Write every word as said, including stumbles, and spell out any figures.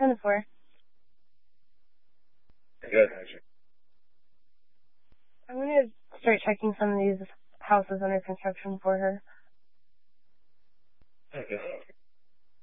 doing it for? Good, actually. I'm going to start checking some of these houses under construction for her. Okay.